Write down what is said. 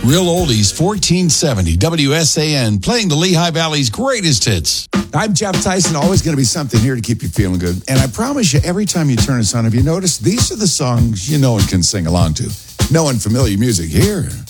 Real Oldies 1470 WSAN, playing the Lehigh Valley's greatest hits. I'm Jeff Tyson, always going to be something here to keep you feeling good. And I promise you, every time you turn us on, have you noticed, these are the songs no one can sing along to. No unfamiliar music here.